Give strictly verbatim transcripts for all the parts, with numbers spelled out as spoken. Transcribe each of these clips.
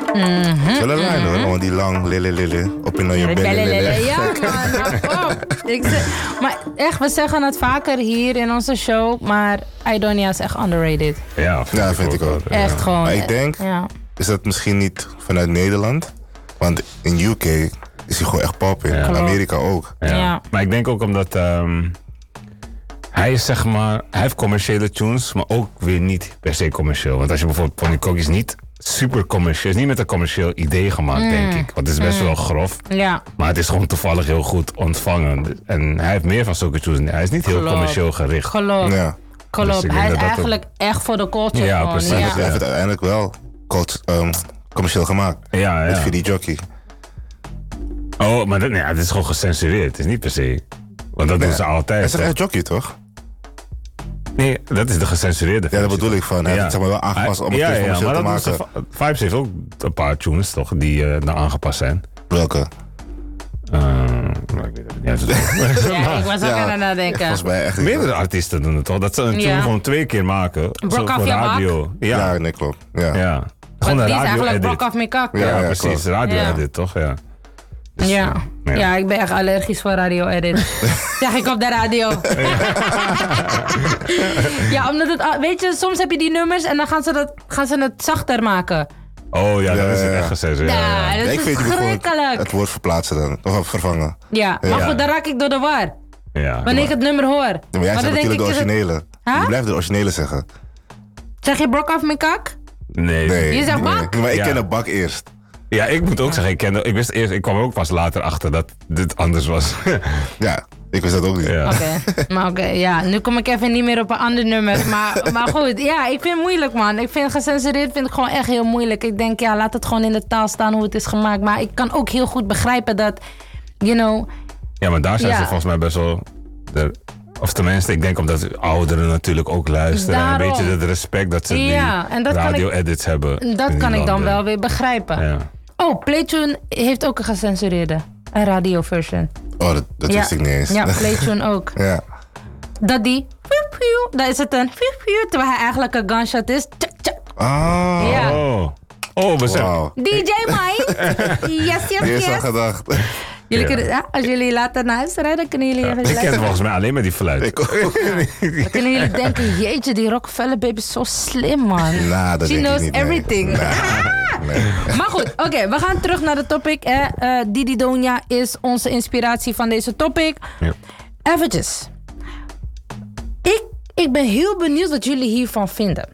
Mm-hmm. Zullen we lijnen hoor, gewoon die lang lille lille op in je belly lille. Ja man, oh. Ik zeg, maar echt, we zeggen het vaker hier in onze show, maar Aidonia is echt underrated. Ja, vind, ja, ik, vind ook. ik ook. Echt ja. gewoon. Maar ik denk, ja. is dat misschien niet vanuit Nederland, want in U K is hij gewoon echt pop in. Ja. In Amerika ook. Ja. Ja. Maar ik denk ook omdat um, hij is zeg maar, hij heeft commerciële tunes, maar ook weer niet per se commercieel. Want als je bijvoorbeeld Pony Kokkie is niet super commercieel, is niet met een commercieel idee gemaakt, mm. denk ik. Want het is best mm. wel grof. Ja. Maar het is gewoon toevallig heel goed ontvangen. En hij heeft meer van zulke tunes. Hij is niet heel Geloof. commercieel gericht. Klopt. Ja. Klopt. Dus hij is eigenlijk ook echt voor de culture. Ja, gewoon. precies. Ja. Ja. Hij heeft het uiteindelijk wel cult, um, commercieel gemaakt. Ja, ja. Met Vidi Jockey. Oh, maar dat, nee, het is gewoon gecensureerd. Het is niet per se. Want dat nee, doen ze altijd. Hij is toch echt jockey, toch? Nee, dat is de gecensureerde versie. Ja, dat bedoel ik van. Hij ja. heeft het zeg maar wel aangepast om het ja, ja, commercieel ja, te maken. De, Vibes heeft ook een paar tunes, toch? Die uh, nou aangepast zijn. Welke? Uh, ik weet het niet. Ja, ik was ook ja, aan het nadenken. Volgens mij echt. Meerdere artiesten doen het toch? Dat ze een tune ja. gewoon twee keer maken. Brok af je radio. Ja, ja nee, klopt. Ja. ja. Gewoon een radio edit. Die is eigenlijk brok af mijn kak. Ja, ja, ja precies. Radio ja. edit, toch? Ja. Dus, ja. Ja. ja, ik ben echt allergisch voor radio-edit. Zeg ik op de radio. Ja, omdat het... Weet je, soms heb je die nummers en dan gaan ze, dat, gaan ze het zachter maken. Oh ja, dat is het echt gezegd. Ja, ja, dat ja, is ik vind verschrikkelijk. Het woord verplaatsen dan. Of vervangen. Ja, maar ja. goed, dan raak ik door de war. Ja. Wanneer ja, ik het nummer hoor. Ja, maar jij zegt natuurlijk de originele. Het... Huh? Je blijft de originele zeggen. Zeg je brok af mijn kak? Nee. nee je zegt bak? Nee, maar ik ja. ken de bak eerst. Ja, ik moet ook zeggen, ik, kende, ik wist eerst, ik kwam ook pas later achter dat dit anders was. Ja, ik wist dat ook niet. Ja. Oké, okay. maar oké, okay, ja, nu kom ik even niet meer op een ander nummer. Maar, maar goed, ja, ik vind het moeilijk, man. Ik vind gecensureerd vind ik gewoon echt heel moeilijk. Ik denk, ja, laat het gewoon in de taal staan hoe het is gemaakt. Maar ik kan ook heel goed begrijpen dat, you know... Ja, maar daar zijn ja. ze volgens mij best wel... De, of tenminste, ik denk omdat ouderen natuurlijk ook luisteren. Daarom. En een beetje het respect dat ze ja, die radio-edits hebben. Dat kan ik dan wel weer begrijpen. Ja. Oh, Playtune heeft ook een gecensureerde. Een radioversion. Oh, dat, dat wist ja. ik niet eens. Ja, Playtune ook. Ja. Dat die... Dan is het een... Terwijl hij eigenlijk een gunshot is. Oh. Ja. Oh. Oh, we zijn... Wow. D J Mike. Yes, yes, Die is yes. al gedacht. Jullie kunnen, ja, als jullie later naar huis rijden, kunnen jullie even ja, ik ken volgens mij alleen maar die fluit. Ik ook. Dan kunnen jullie denken, jeetje, die Rockefeller baby is zo slim, man. Nah, dat She denk knows ik niet, everything. Nee. Ah! Nee. Maar goed, oké, okay, we gaan terug naar de topic. Eh. Uh, Didi Donia is onze inspiratie van deze topic. Ja. Eventjes. Ik, ik ben heel benieuwd wat jullie hiervan vinden.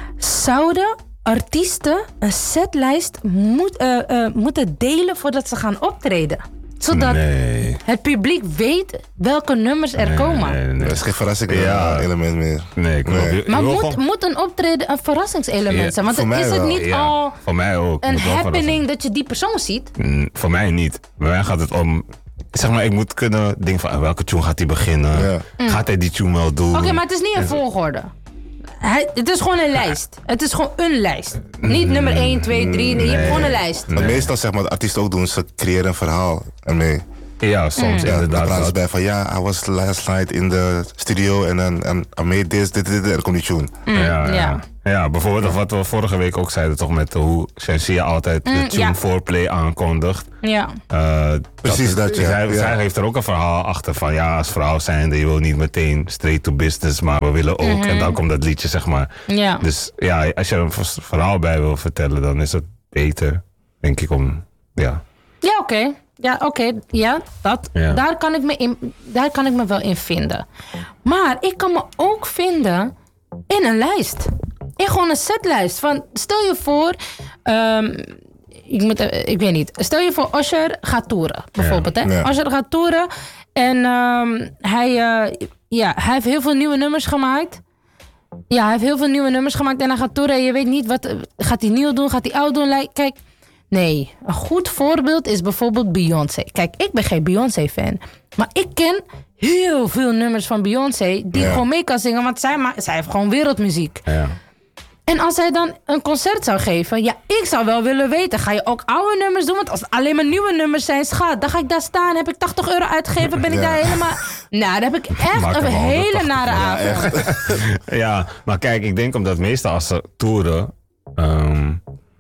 Zouden artiesten een setlijst moet, uh, uh, moeten delen voordat ze gaan optreden? Zodat nee. het publiek weet welke nummers er nee, komen. Nee, nee, nee. Dat is geen verrassingselement meer. Nee, klopt. Nee. Maar moet, gewoon... moet een optreden een verrassingselement ja, zijn? Want het is het niet ja, al voor mij ook. een happening dat je die persoon ziet? Mm, voor mij niet. Bij mij gaat het om... Zeg maar, ik moet kunnen denken van welke tune gaat hij beginnen? Ja. Mm. Gaat hij die tune wel doen? Oké, okay, maar het is niet een volgorde. Hij, het is gewoon een lijst. Het is gewoon een lijst. Niet nummer één, twee, drie. Nee, je hebt gewoon een lijst. Nee. Meestal zeg maar, de artiesten ook doen, ze creëren een verhaal ermee. Ja, soms mm. ja, inderdaad. Dan praten ze bij van ja, I was last night in the studio en dan and I made this, dit, dit, dit, en dan komt die tune. Mm. Ja, ja. ja. ja, bijvoorbeeld wat we vorige week ook zeiden toch met hoe Shensia altijd mm, de tune ja. foreplay aankondigt. Ja. Uh, Precies dat, dat ja. Zij, ja. zij heeft er ook een verhaal achter van ja, als vrouw zijnde, je wil niet meteen straight to business, maar we willen ook. Mm-hmm. En dan komt dat liedje, zeg maar. Ja. Dus ja, als je er een verhaal bij wil vertellen, dan is het beter, denk ik, om, ja. Ja, oké. Okay. Ja, oké. Okay. Ja, dat. Ja. Daar kan ik me in, daar kan ik me wel in vinden. Maar ik kan me ook vinden in een lijst. In gewoon een setlijst. Van, stel je voor... Um, ik, moet, ik weet niet. Stel je voor, Usher gaat toeren. Bijvoorbeeld. Ja. Hè? Ja. Usher gaat toeren. En um, hij, uh, ja, hij heeft heel veel nieuwe nummers gemaakt. Ja, hij heeft heel veel nieuwe nummers gemaakt. En hij gaat toeren. En je weet niet, wat gaat hij nieuw doen? Gaat hij oud doen? Kijk... Nee, een goed voorbeeld is bijvoorbeeld Beyoncé. Kijk, ik ben geen Beyoncé-fan. Maar ik ken heel veel nummers van Beyoncé die ja. gewoon mee kan zingen. Want zij, ma- zij heeft gewoon wereldmuziek. Ja. En als zij dan een concert zou geven... Ja, ik zou wel willen weten. Ga je ook oude nummers doen? Want als het alleen maar nieuwe nummers zijn, schat... Dan ga ik daar staan, heb ik tachtig euro uitgegeven... Ben ik ja. daar helemaal... Nou, dan heb ik echt Maak een hele tachtig nare avond. Ja, ja, maar kijk, ik denk omdat meestal als ze toeren... Um,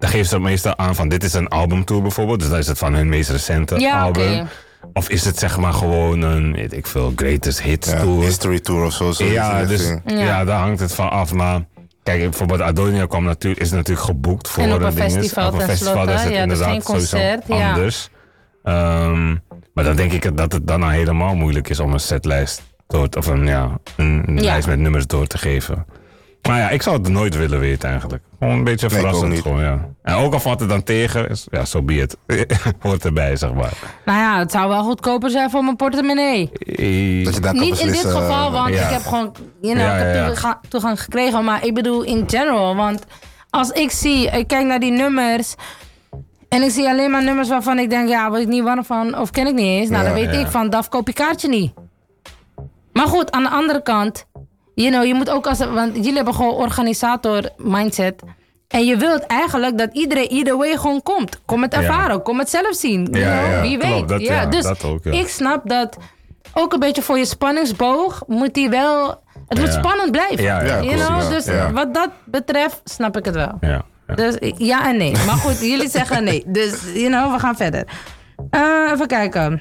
dan geven ze meestal aan van dit is een albumtour bijvoorbeeld. Dus dan is het van hun meest recente ja, album. Okay. Of is het zeg maar gewoon een, weet ik veel, greatest hits ja, tour. History tour of zo. zo ja, dus ja. ja, daar hangt het van af. Maar kijk, bijvoorbeeld Adonia kwam natuurlijk, is natuurlijk geboekt voor en op een dinges. festival Op een festival tenslotte. is het Ja, inderdaad dus geen concert. sowieso anders. Ja. Um, maar dan denk ik dat het dan al helemaal moeilijk is om een setlijst door te, of een, ja, een, een ja. lijst met nummers door te geven. Maar ja, ik zou het nooit willen weten eigenlijk. Gewoon een beetje nee, verrassend gewoon, ja. En ook al valt het dan tegen, is, ja, zo so be it. Hoort erbij, zeg maar. Nou ja, het zou wel goedkoper zijn voor mijn portemonnee. E- dat je daar Niet in dit geval, want ja. ik heb gewoon you know, ja, ja, ja. ik heb toegang, toegang gekregen. Maar ik bedoel in general, want als ik zie, ik kijk naar die nummers en ik zie alleen maar nummers waarvan ik denk, ja, word ik niet warm van of ken ik niet eens. Nou, ja, dan weet ja. ik van, daf koop je kaartje niet. Maar goed, aan de andere kant, you know, je moet ook als, want jullie hebben gewoon organisator mindset. En je wilt eigenlijk dat iedereen either way gewoon komt. Kom het ervaren, ja. kom het zelf zien. You ja, know, ja, wie klopt, weet. dat, ja, ja, dus dat ook, ja. ik snap dat ook een beetje voor je spanningsboog moet die wel. Het moet ja. spannend blijven. Ja, ja, you know? ja, Dus ja. wat dat betreft snap ik het wel. Ja, ja. Dus ja en nee. Maar goed, jullie zeggen nee. Dus you know, we gaan verder. Uh, even kijken.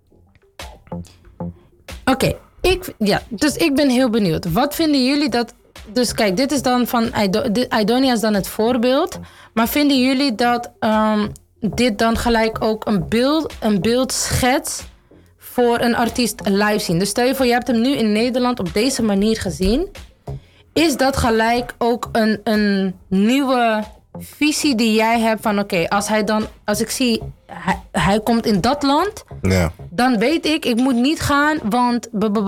Oké. Okay. Ik, ja, dus ik ben heel benieuwd. Wat vinden jullie dat... Dus kijk, dit is dan van... Aidonia is dan het voorbeeld. Maar vinden jullie dat um, dit dan gelijk ook een beeld, een beeld schetst voor een artiest live zien? Dus stel je voor, je hebt hem nu in Nederland op deze manier gezien. Is dat gelijk ook een, een nieuwe visie die jij hebt van... Oké, okay, als hij dan... Als ik zie, hij, hij komt in dat land... Ja. Dan weet ik, ik moet niet gaan, want...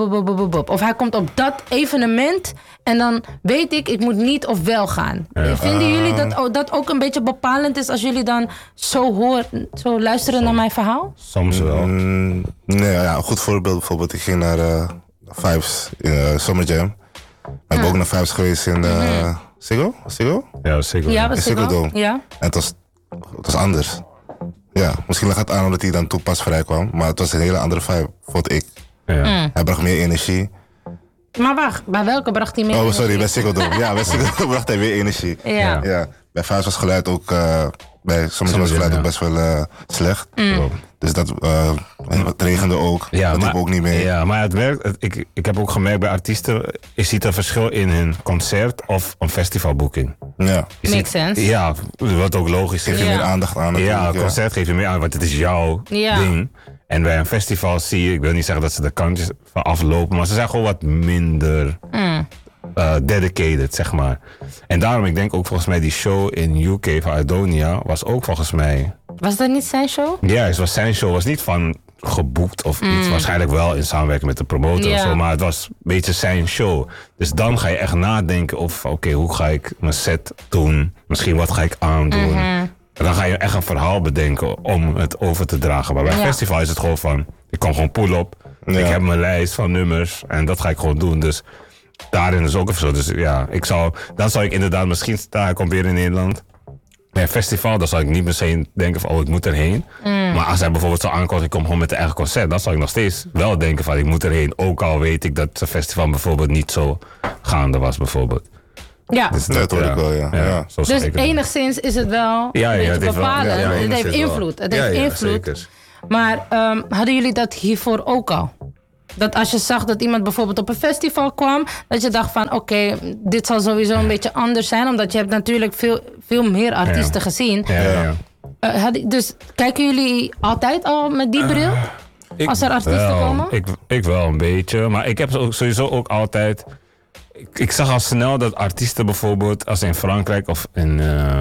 Of hij komt op dat evenement... en dan weet ik, ik moet niet of wel gaan. Ja. Vinden uh, jullie dat dat ook een beetje bepalend is... als jullie dan zo, hoor, zo luisteren soms, naar mijn verhaal? Soms wel. Mm, nee, ja, een goed voorbeeld bijvoorbeeld. Ik ging naar uh, Vibes in uh, Summer Jam. Maar ik ben ook naar Vibes geweest in... Uh, mm-hmm. Ziggo? Ziggo? Ja, Ziggo. Ja, was Ziggo Dome. Ja. En het was, het was anders. Ja, misschien lag het aan omdat hij dan toen pas vrij kwam. Maar het was een hele andere vibe, vond ik. Ja. Mm. Hij bracht meer energie. Maar wacht, bij welke bracht hij meer oh, energie? Oh, sorry, bij Ziggo Dome. Ja, bij Ziggo Dome bracht hij weer energie. Ja. ja. Bij Vibes was geluid ook... Uh, bij sommige was geluid ja. ook best wel uh, slecht. Mm. Dus dat uh, het regende ook. Ja, dat maar, ik ook niet mee. Ja, maar het werkt. Het, ik, ik heb ook gemerkt bij artiesten... Je ziet een verschil in hun concert of een festivalboeking. Ja. Makes sense. Ja, wat ook logisch is. Geef je ja. meer aandacht aan. Ja, een concert ja. geef je meer aan, want het is jouw ja. ding. En bij een festival zie je... Ik wil niet zeggen dat ze de kantjes van aflopen... maar ze zijn gewoon wat minder... Mm. Uh, dedicated, zeg maar. En daarom, ik denk ook volgens mij die show in U K van Aidonia was ook volgens mij... Was dat niet zijn show? Ja, het was zijn show. Was niet van geboekt of mm. iets. Waarschijnlijk wel in samenwerking met de promotor ja. of zo. Maar het was een beetje zijn show. Dus dan ga je echt nadenken of... Oké, okay, hoe ga ik mijn set doen? Misschien wat ga ik aandoen? Mm-hmm. En dan ga je echt een verhaal bedenken om het over te dragen. Maar bij een ja. festival is het gewoon van... Ik kom gewoon pull-up. Ja. Ik heb mijn lijst van nummers. En dat ga ik gewoon doen. Dus... Daarin is ook een verschil. Dus ja, ik zou, dan zou ik inderdaad misschien... Daar ik kom weer in Nederland. Bij een festival, dan zou ik niet meteen denken van... Oh, ik moet erheen. Mm. Maar als hij bijvoorbeeld zou aankomen... Ik kom gewoon met een eigen concert. Dan zou ik nog steeds wel denken van... Ik moet erheen. Ook al weet ik dat het festival bijvoorbeeld niet zo gaande was bijvoorbeeld. Ja, dus dat, dat hoor ik wel, ja. ja. ja. Dus enigszins is het wel ja, ja, een beetje bepalend. Ja, het heeft invloed. Het heeft ja, ja, invloed. Zeker. Maar um, hadden jullie dat hiervoor ook al? Dat als je zag dat iemand bijvoorbeeld op een festival kwam... dat je dacht van oké, okay, dit zal sowieso een beetje anders zijn... omdat je hebt natuurlijk veel, veel meer artiesten ja. gezien. Ja, ja, ja. Uh, had, dus kijken jullie altijd al met die bril? Uh, ik, als er artiesten wel, komen? Ik, ik wel een beetje. Maar ik heb sowieso ook altijd... Ik, ik zag al snel dat artiesten bijvoorbeeld... als ze in Frankrijk of in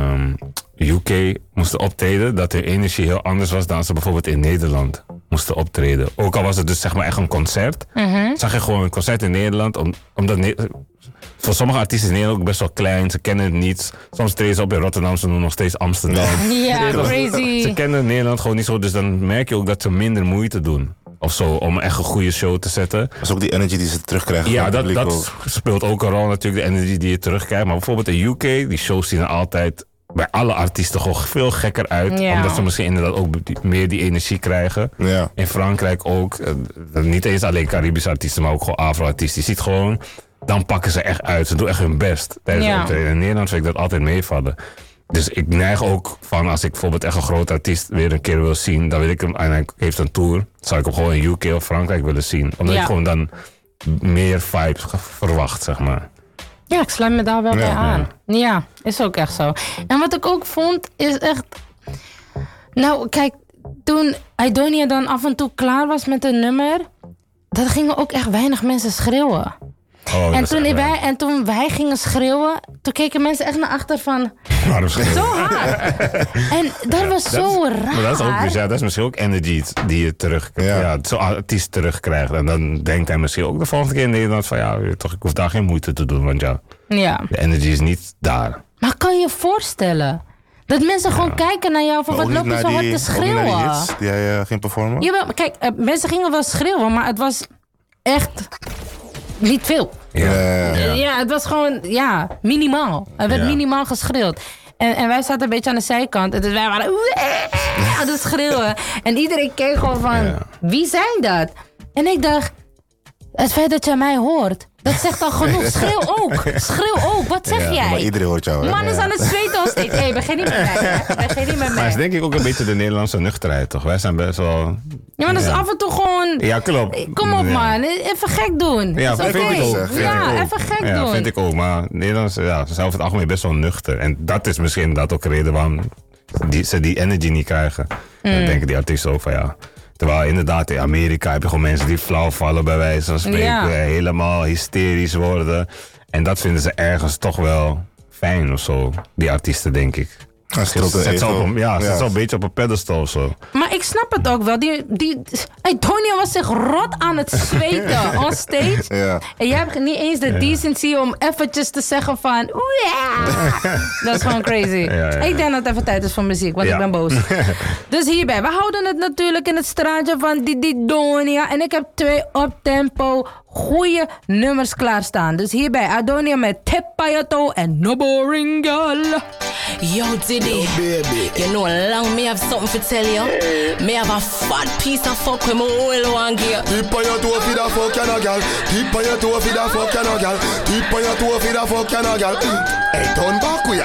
uh, U K moesten optreden... dat hun energie heel anders was dan ze bijvoorbeeld in Nederland moesten optreden. Ook al was het dus zeg maar echt een concert. Uh-huh. Zag je gewoon een concert in Nederland. Om, omdat ne- voor sommige artiesten is Nederland ook best wel klein. Ze kennen het niet. Soms treden ze op in Rotterdam. Ze doen nog steeds Amsterdam. Ja, yeah, crazy. Ze kennen Nederland gewoon niet zo. Dus dan merk je ook dat ze minder moeite doen. Of zo, om echt een goede show te zetten. Dat is ook die energy die ze terugkrijgen. Ja, dat, dat speelt ook een rol natuurlijk. De energy die je terugkrijgt. Maar bijvoorbeeld in U K, die shows zien er altijd... bij alle artiesten gewoon veel gekker uit. Ja. Omdat ze misschien inderdaad ook die, meer die energie krijgen. Ja. In Frankrijk ook. Uh, niet eens alleen Caribische artiesten, maar ook gewoon Afro-artiesten. Je ziet gewoon, dan pakken ze echt uit. Ze doen echt hun best tijdens ja. de optreden. In Nederland vind ik dat altijd meevallen. Dus ik neig ook van, als ik bijvoorbeeld echt een groot artiest weer een keer wil zien, dan wil ik hem, en hij heeft een tour, zou ik hem gewoon in U K of Frankrijk willen zien. Omdat Ja. ik gewoon dan meer vibes verwacht, zeg maar. Ja, ik sluit me daar wel Ja, bij ja. aan. Ja, is ook echt zo. En wat ik ook vond, is echt... Nou, kijk, toen Aidonia dan af en toe klaar was met een nummer, dan gingen ook echt weinig mensen schreeuwen. Oh, dat En is toen, echt wij, waar. en toen wij gingen schreeuwen, toen keken mensen echt naar achter van... Waarom schreeuwen? Zo hard. En dat was Dat zo is- raar. Maar dat is ook bizar. Dat is misschien ook energy die je terug, ja. Ja. zo'n artiest terugkrijgt. En dan denkt hij misschien ook de volgende keer in Nederland van ja, toch, ik hoef daar geen moeite te doen. Want ja, Ja. de energy is niet daar. Maar kan je je voorstellen dat mensen gewoon kijken naar jou van Maar wat ook niet loop je naar zo hard die- te ook niet naar die schreeuwen? hits die hij eh, ging performen? Jawel, maar kijk, eh, mensen gingen wel schreeuwen, maar het was echt niet veel. Ja. Ja. Ja, ja het was gewoon, ja, minimaal. Er werd Ja. minimaal geschreeuwd. En, en wij zaten een beetje aan de zijkant. En dus wij waren aan het schreeuwen. En iedereen keek gewoon van, Ja. wie zijn dat? En ik dacht, het feit dat jij mij hoort, dat zegt al genoeg. Schreeuw ook, schreeuw ook. Wat zeg Ja, jij? Maar iedereen hoort jou, hè? Man is aan het zweten al steeds. Hé, hey, begin niet met mij. Hè. Begin niet met Maar het is mij. denk ik ook een beetje de Nederlandse nuchterheid, toch? Wij zijn best wel... Ja, maar dat is Ja. af en toe gewoon... Ja, klopt. Kom op, Ja. man. Even gek doen. Ja, Dat is vind oké. ik ook. Vind Ja, ik ook. even gek ja, doen. vind ik ook. Maar Nederlands, ja, ze zijn over het algemeen best wel nuchter. En dat is misschien dat ook de reden waarom die, ze die energy niet krijgen. En Mm. dan denken die artiesten ook van ja... Terwijl inderdaad in Amerika heb je gewoon mensen die flauw vallen bij wijze van spreken. Ja. Helemaal hysterisch worden. En dat vinden ze ergens toch wel fijn of zo. Die artiesten, denk ik. Hij stroopt een Zet ze ego. op een, ja, zet Ja. ze een beetje op een pedestal of zo. Maar ik snap het ook wel. Die, die, Antonio was zich rot aan het zweten on stage. Ja. En jij hebt niet eens de decency om eventjes te zeggen van... Oeh, ja. Dat is gewoon crazy. Ja, ja. Ik denk dat het even tijd is voor muziek, want Ja. ik ben boos. Dus hierbij, we houden het natuurlijk in het straatje van Didi Donia. En ik heb twee op-tempo goede nummers klaarstaan. Dus hierbij Adonia met Tepayato en No Boring Girl. Yo, Diddy, you know, long me have something to tell you. Me have a fat piece of fuck with my whole one gear. Tip on your toe for the fuck you no girl. Tip on your toe for the fuck you no girl. Tip on your toe for the fuck you no girl. Hey, turn back we